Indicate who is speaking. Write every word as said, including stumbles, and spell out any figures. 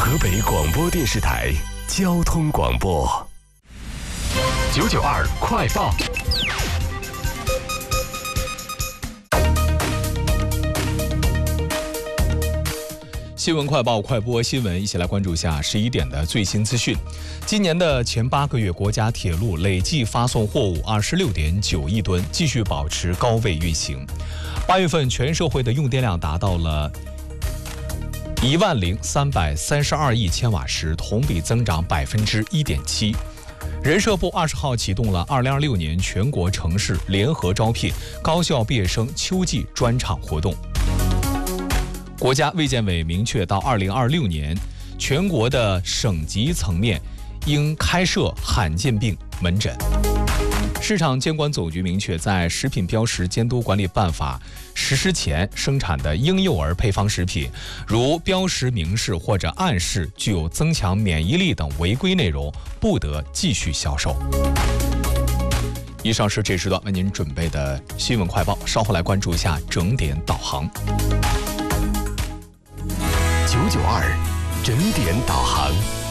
Speaker 1: 河北广播电视台交通广播九九二快报。
Speaker 2: 新闻快报快播新闻，一起来关注一下十一点的最新资讯。今年的前八个月，国家铁路累计发送货物二十六点九亿吨，继续保持高位运行。八月份全社会的用电量达到了一万零三百三十二亿千瓦时，同比增长百分之一点七。人社部二十号启动了二零二六年全国城市联合招聘高校毕业生秋季专场活动。国家卫健委明确，到二零二六年，全国的省级层面应开设罕见病门诊。市场监管总局明确，在《食品标识监督管理办法》实施前生产的婴幼儿配方食品，如标识明示或者暗示具有增强免疫力等违规内容，不得继续销售。以上是这时段为您准备的新闻快报，稍后来关注一下整点导航。
Speaker 1: 九九二整点导航。